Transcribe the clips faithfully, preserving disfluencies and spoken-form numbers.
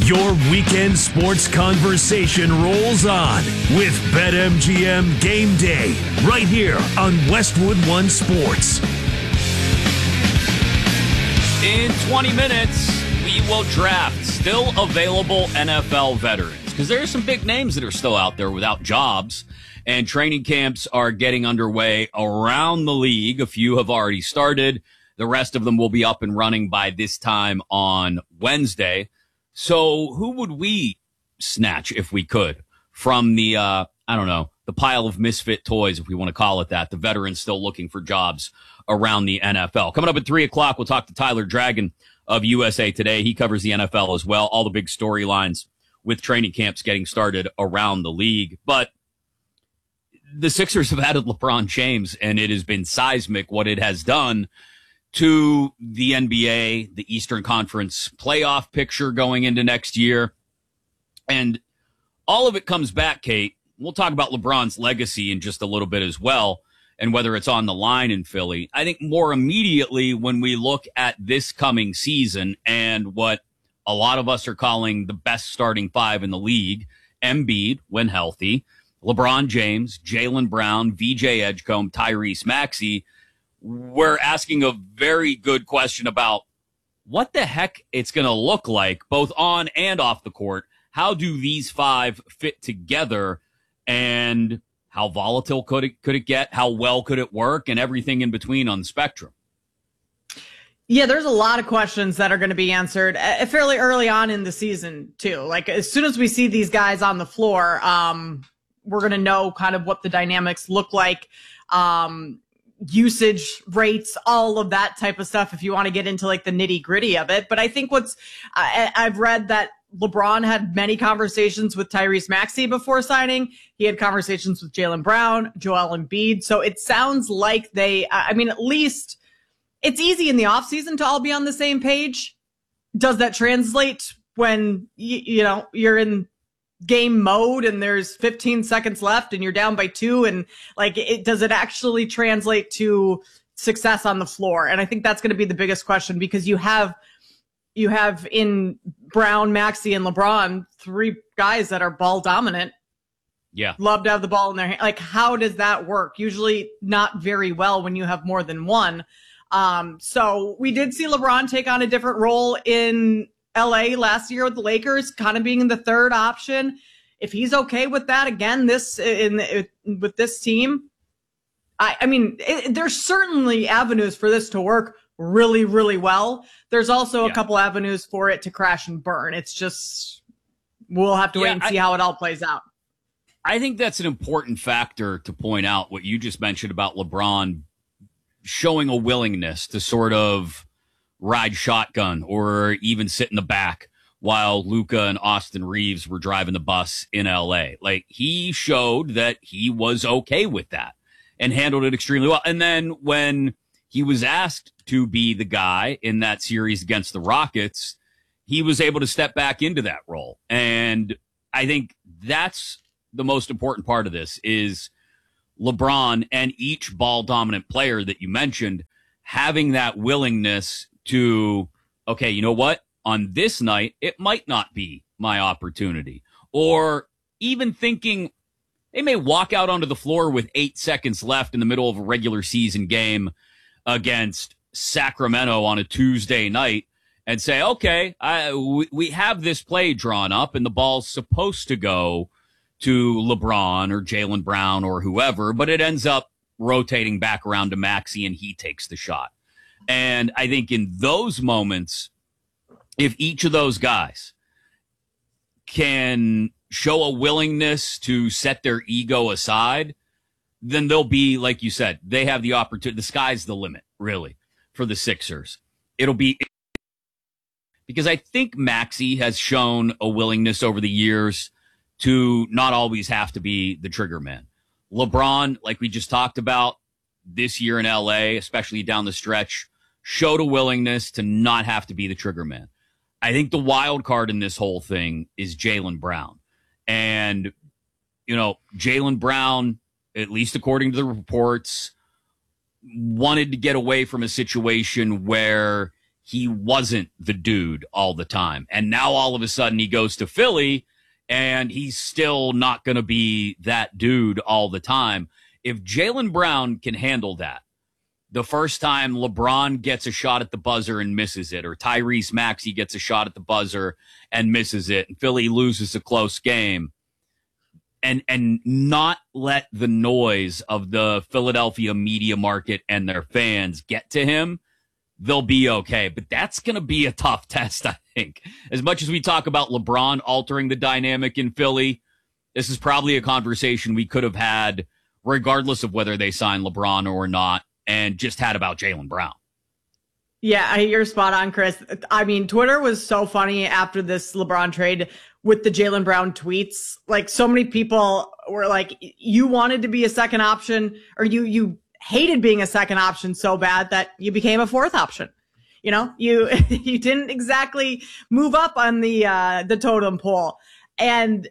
Your weekend sports conversation rolls on with BetMGM Game Day right here on Westwood One Sports. In twenty minutes, we will draft still available N F L veterans because there are some big names that are still out there without jobs, and training camps are getting underway around the league. A few have already started. The rest of them will be up and running by this time on Wednesday. So who would we snatch if we could from the, uh, I don't know, the pile of misfit toys, if we want to call it that, the veterans still looking for jobs around the N F L? Coming up at three o'clock, we'll talk to Tyler Dragon of U S A Today. He covers the N F L as well, all the big storylines with training camps getting started around the league. But the Sixers have added LeBron James, and it has been seismic what it has done to the N B A, the Eastern Conference playoff picture going into next year. And all of it comes back, Kate. We'll talk about LeBron's legacy in just a little bit as well, and whether it's on the line in Philly. I think more immediately when we look at this coming season and what a lot of us are calling the best starting five in the league, Embiid, when healthy, LeBron James, Jaylen Brown, V J Edgecombe, Tyrese Maxey, we're asking a very good question about what the heck it's going to look like, both on and off the court. How do these five fit together, and how volatile could it, could it get? How well could it work, and everything in between on the spectrum? Yeah, there's a lot of questions that are going to be answered uh, fairly early on in the season, too. Like, as soon as we see these guys on the floor, um, we're going to know kind of what the dynamics look like. Um, usage rates, all of that type of stuff, if you want to get into like the nitty gritty of it. But I think what's, I, I've read that LeBron had many conversations with Tyrese Maxey before signing. He had conversations with Jaylen Brown, Joel Embiid. So it sounds like they, I mean, at least it's easy in the offseason to all be on the same page. Does that translate when, you, you know, you're in game mode and there's fifteen seconds left and you're down by two, and like, it does it actually translate to success on the floor? And I think that's going to be the biggest question, because you have you have in Brown, Maxey, and LeBron, three guys that are ball dominant. Yeah, love to have the ball in their hand. Like, how does that work? Usually not very well when you have more than one. Um, so we did see LeBron take on a different role in L A last year with the Lakers, kind of being the third option. If he's okay with that again, this in, in with this team, I, I mean, it, there's certainly avenues for this to work really, really well. There's also yeah. a couple avenues for it to crash and burn. It's just, we'll have to yeah, wait and see I, how it all plays out. I think that's an important factor to point out, what you just mentioned about LeBron showing a willingness to sort of ride shotgun or even sit in the back while Luka and Austin Reeves were driving the bus in L A. Like, he showed that he was okay with that and handled it extremely well. And then when he was asked to be the guy in that series against the Rockets, he was able to step back into that role. And I think that's the most important part of this, is LeBron and each ball dominant player that you mentioned having that willingness to, okay, you know what? On this night, it might not be my opportunity. Or even thinking they may walk out onto the floor with eight seconds left in the middle of a regular season game against Sacramento on a Tuesday night and say, okay, I, we, we have this play drawn up and the ball's supposed to go to LeBron or Jaylen Brown or whoever, but it ends up rotating back around to Maxey and he takes the shot. And I think in those moments, if each of those guys can show a willingness to set their ego aside, then they'll be, like you said, they have the opportunity. The sky's the limit, really, for the Sixers. It'll be, because I think Maxey has shown a willingness over the years to not always have to be the trigger man. LeBron, like we just talked about this year in L A, especially down the stretch, showed a willingness to not have to be the trigger man. I think the wild card in this whole thing is Jaylen Brown. And, you know, Jaylen Brown, at least according to the reports, wanted to get away from a situation where he wasn't the dude all the time. And now all of a sudden he goes to Philly and he's still not going to be that dude all the time. If Jaylen Brown can handle that, the first time LeBron gets a shot at the buzzer and misses it, or Tyrese Maxey gets a shot at the buzzer and misses it, and Philly loses a close game, and and not let the noise of the Philadelphia media market and their fans get to him, they'll be okay. But that's going to be a tough test, I think. As much as we talk about LeBron altering the dynamic in Philly, this is probably a conversation we could have had regardless of whether they sign LeBron or not, and just had about Jaylen Brown. Yeah, you're spot on, Chris. I mean, Twitter was so funny after this LeBron trade with the Jaylen Brown tweets. Like, so many people were like, you wanted to be a second option, or you you hated being a second option so bad that you became a fourth option. You know, you you didn't exactly move up on the uh, the totem pole. And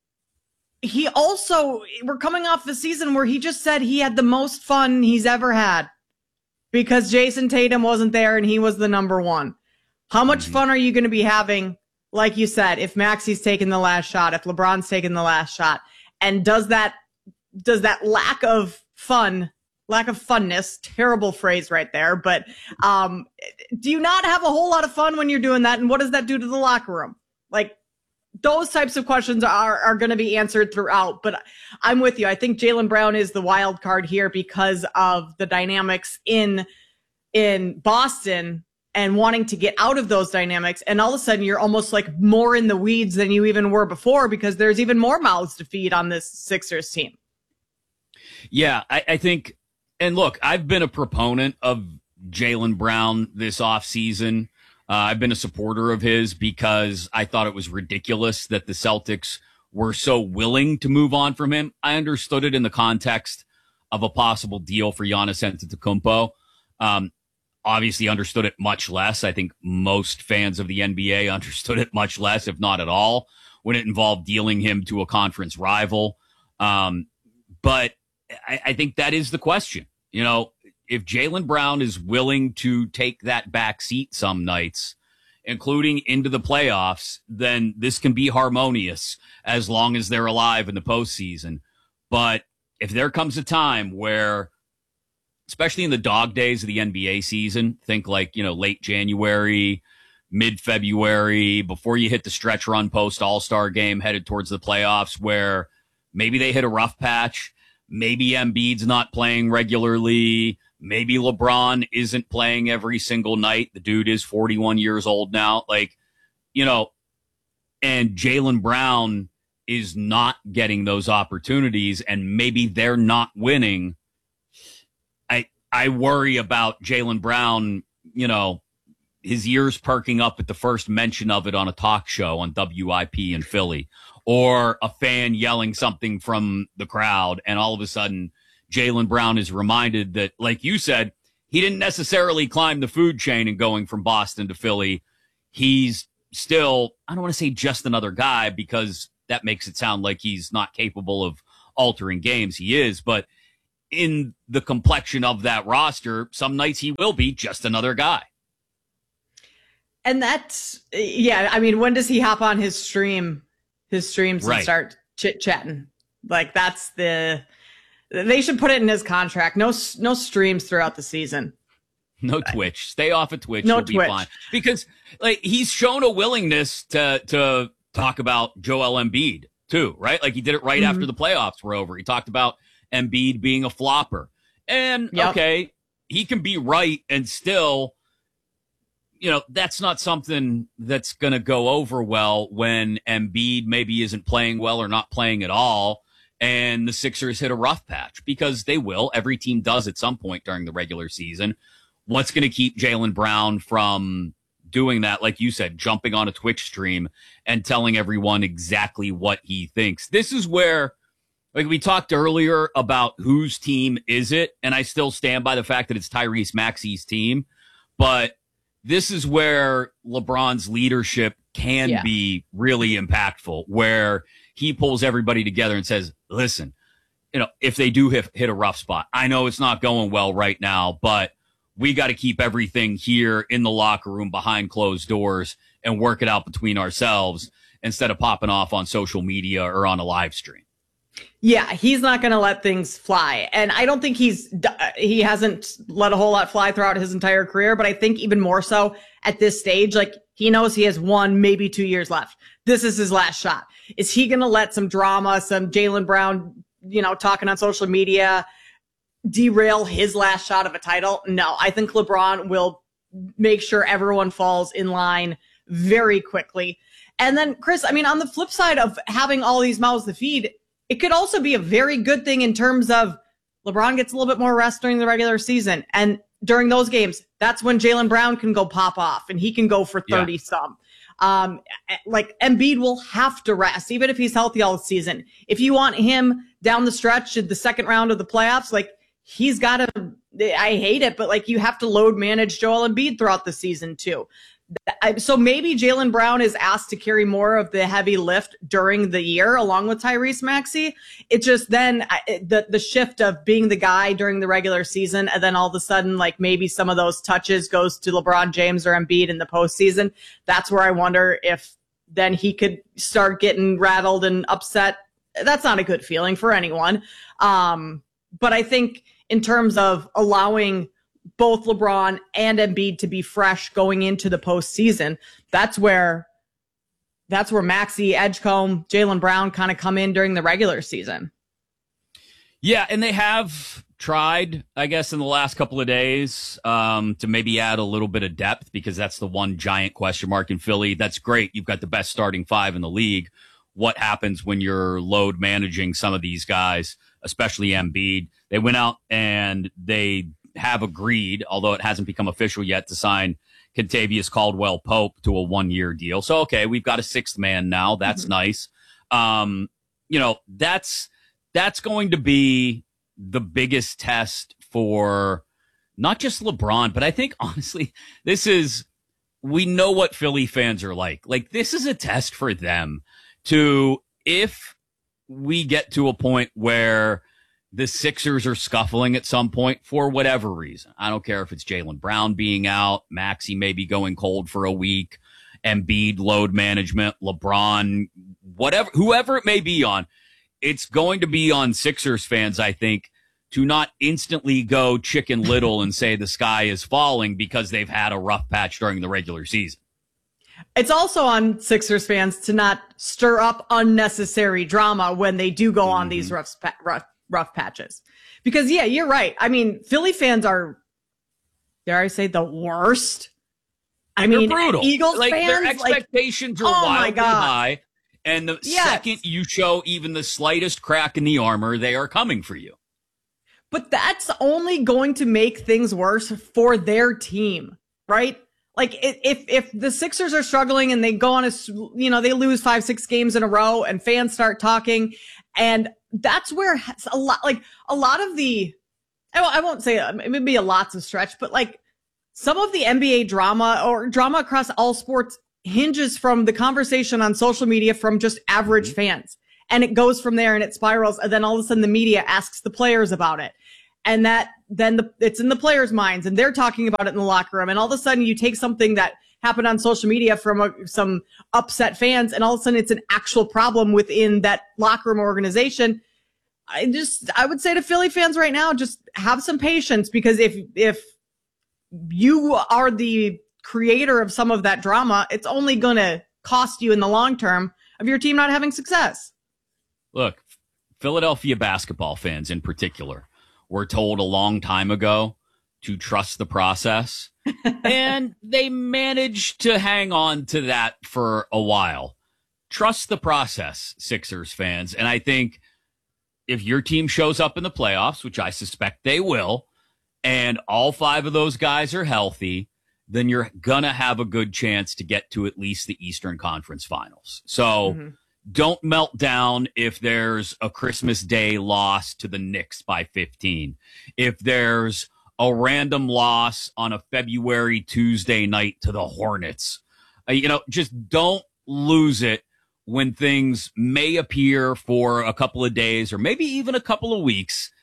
he also, we're coming off the season where he just said he had the most fun he's ever had because Jason Tatum wasn't there and he was the number one. How much mm-hmm. fun are you going to be having, like you said, if Maxey's taking the last shot, if LeBron's taking the last shot? And does that does that lack of fun, lack of funness, terrible phrase right there, but um, do you not have a whole lot of fun when you're doing that? And what does that do to the locker room? Like, those types of questions are, are going to be answered throughout, but I'm with you. I think Jaylen Brown is the wild card here because of the dynamics in, in Boston and wanting to get out of those dynamics. And all of a sudden you're almost like more in the weeds than you even were before because there's even more mouths to feed on this Sixers team. Yeah, I, I think, and look, I've been a proponent of Jaylen Brown this offseason. Uh, I've been a supporter of his because I thought it was ridiculous that the Celtics were so willing to move on from him. I understood it in the context of a possible deal for Giannis Antetokounmpo. Um, obviously understood it much less. I think most fans of the N B A understood it much less, if not at all, when it involved dealing him to a conference rival. Um, but I, I think that is the question. You know, if Jaylen Brown is willing to take that back seat some nights, including into the playoffs, then this can be harmonious as long as they're alive in the postseason. But if there comes a time where, especially in the dog days of the N B A season, think like, you know, late January, mid-February, before you hit the stretch run post All-Star game headed towards the playoffs, where maybe they hit a rough patch, maybe Embiid's not playing regularly, maybe LeBron isn't playing every single night. The dude is forty-one years old now. Like, you know, and Jaylen Brown is not getting those opportunities and maybe they're not winning. I, I worry about Jaylen Brown, you know, his ears perking up at the first mention of it on a talk show on W I P in Philly, or a fan yelling something from the crowd. And all of a sudden, Jaylen Brown is reminded that, like you said, he didn't necessarily climb the food chain and going from Boston to Philly. He's still, I don't want to say just another guy because that makes it sound like he's not capable of altering games. He is, but in the complexion of that roster, some nights he will be just another guy. And that's, yeah, I mean, when does he hop on his stream, his streams right. and start chit-chatting? Like, that's the... They should put it in his contract. No, no streams throughout the season. No Twitch. Stay off of Twitch. No You'll Twitch. be fine. Because like he's shown a willingness to to talk about Joel Embiid too, right? Like he did it right mm-hmm. after the playoffs were over. He talked about Embiid being a flopper, and yep. okay, he can be right and still, you know, that's not something that's going to go over well when Embiid maybe isn't playing well or not playing at all. And the Sixers hit a rough patch, because they will. Every team does at some point during the regular season. What's going to keep Jaylen Brown from doing that? Like you said, jumping on a Twitch stream and telling everyone exactly what he thinks. This is where, like we talked earlier about whose team is it, and I still stand by the fact that it's Tyrese Maxey's team. But this is where LeBron's leadership can yeah. be really impactful, where he pulls everybody together and says, listen, you know, if they do hit, hit a rough spot, I know it's not going well right now, but we got to keep everything here in the locker room behind closed doors and work it out between ourselves instead of popping off on social media or on a live stream. Yeah, he's not going to let things fly. And I don't think he's, he hasn't let a whole lot fly throughout his entire career, but I think even more so at this stage, like he knows he has one, maybe two years left. This is his last shot. Is he going to let some drama, some Jaylen Brown, you know, talking on social media derail his last shot of a title? No, I think LeBron will make sure everyone falls in line very quickly. And then, Chris, I mean, on the flip side of having all these mouths to feed, it could also be a very good thing in terms of LeBron gets a little bit more rest during the regular season. And during those games, that's when Jaylen Brown can go pop off and he can go for thirty yeah. some. Um, like Embiid will have to rest, even if he's healthy all season. If you want him down the stretch in the second round of the playoffs, like he's got to, I hate it, but like you have to load manage Joel Embiid throughout the season too. So maybe Jaylen Brown is asked to carry more of the heavy lift during the year along with Tyrese Maxey. It just then the, the shift of being the guy during the regular season. And then all of a sudden, like maybe some of those touches goes to LeBron James or Embiid in the postseason. That's where I wonder if then he could start getting rattled and upset. That's not a good feeling for anyone. Um, but I think in terms of allowing both LeBron and Embiid to be fresh going into the postseason, that's where that's where Maxey, Edgecombe, Jaylen Brown kind of come in during the regular season. Yeah, and they have tried, I guess, in the last couple of days um, to maybe add a little bit of depth, because that's the one giant question mark in Philly. That's great. You've got the best starting five in the league. What happens when you're load managing some of these guys, especially Embiid? They went out and they have agreed, although it hasn't become official yet, to sign Kentavious Caldwell-Pope to a one-year deal. So, okay, we've got a sixth man now. That's mm-hmm. nice. Um, you know, that's that's going to be the biggest test for not just LeBron, but I think, honestly, this is, we know what Philly fans are like. Like, this is a test for them to, if we get to a point where the Sixers are scuffling at some point for whatever reason. I don't care if it's Jaylen Brown being out, Maxey maybe going cold for a week, Embiid load management, LeBron, whatever, whoever it may be on. It's going to be on Sixers fans, I think, to not instantly go Chicken Little and say the sky is falling because they've had a rough patch during the regular season. It's also on Sixers fans to not stir up unnecessary drama when they do go mm-hmm. on these rough, rough rough patches. Because, yeah, you're right. I mean, Philly fans are, dare I say, the worst. I They're mean, brutal. Eagles like, fans, their expectations like, are oh wildly high. And the yes. second you show even the slightest crack in the armor, they are coming for you. But that's only going to make things worse for their team, right? Like, if if the Sixers are struggling and they go on a, you know, they lose five, six games in a row and fans start talking, and that's where a lot, like a lot of the, I won't say it would be a lots of stretch, but like some of the N B A drama or drama across all sports hinges from the conversation on social media from just average mm-hmm. fans. And it goes from there and it spirals. And then all of a sudden the media asks the players about it. And that then the, it's in the players' minds and they're talking about it in the locker room. And all of a sudden you take something that happened on social media from a, some upset fans, and all of a sudden it's an actual problem within that locker room organization. I just, I would say to Philly fans right now, just have some patience, because if, if you are the creator of some of that drama, it's only going to cost you in the long term of your team not having success. Look, Philadelphia basketball fans in particular were told a long time ago to trust the process, and they managed to hang on to that for a while. Trust the process, Sixers fans. And I think if your team shows up in the playoffs, which I suspect they will, and all five of those guys are healthy, then you're going to have a good chance to get to at least the Eastern Conference Finals. So mm-hmm. don't melt down if there's a Christmas Day loss to the Knicks by fifteen. If there's a random loss on a February Tuesday night to the Hornets. Uh, you know, just don't lose it when things may appear for a couple of days or maybe even a couple of weeks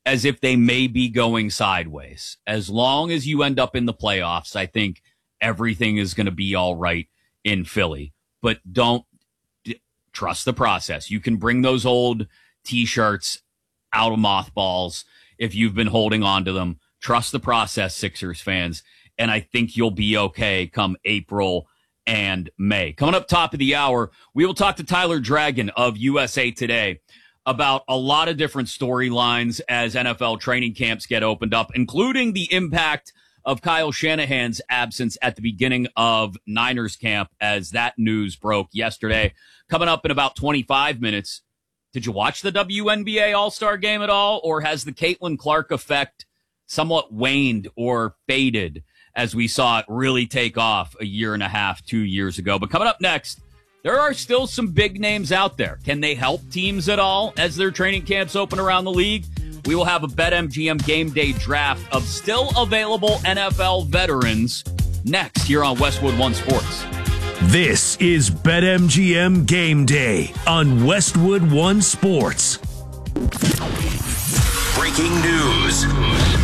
as if they may be going sideways. As long as you end up in the playoffs, I think everything is going to be all right in Philly. But don't d- trust the process. You can bring those old T-shirts out of mothballs if you've been holding on to them. Trust the process, Sixers fans, and I think you'll be okay come April and May. Coming up top of the hour, we will talk to Tyler Dragon of U S A Today about a lot of different storylines as N F L training camps get opened up, including the impact of Kyle Shanahan's absence at the beginning of Niners camp as that news broke yesterday. Coming up in about twenty-five minutes, did you watch the W N B A All-Star game at all, or has the Caitlin Clark effect somewhat waned or faded as we saw it really take off a year and a half, two years ago? But coming up next, there are still some big names out there. Can they help teams at all as their training camps open around the league? We will have a BetMGM game day draft of still available N F L veterans next here on Westwood One Sports. This is BetMGM Game Day on Westwood One Sports. Breaking news.